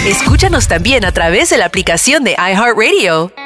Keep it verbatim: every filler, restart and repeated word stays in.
Escúchanos también a través de la aplicación de iHeartRadio.